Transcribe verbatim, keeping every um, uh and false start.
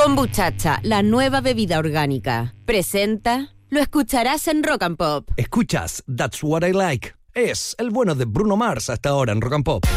Kombuchacha, la nueva bebida orgánica. Presenta... Lo escucharás en Rock and Pop. Escuchas That's What I Like. Es el bueno de Bruno Mars hasta ahora en Rock and Pop.